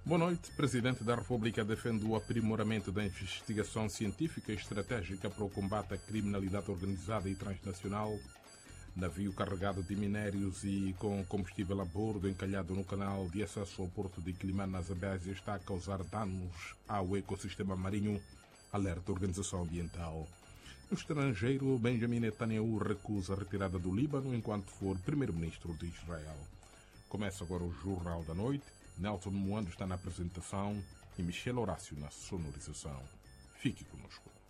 Boa noite. O Presidente da República defende o aprimoramento da investigação científica e estratégica para o combate à criminalidade organizada e transnacional. Navio carregado de minérios e com combustível a bordo encalhado no canal de acesso ao porto de Quilimane, na Zambésia, está a causar danos ao ecossistema marinho, alerta a Organização Ambiental. No estrangeiro, Benjamin Netanyahu recusa a retirada do Líbano enquanto for primeiro-ministro de Israel. Começa agora o Jornal da Noite. Nelson Moando está na apresentação e Michel Horácio na sonorização. Fique conosco.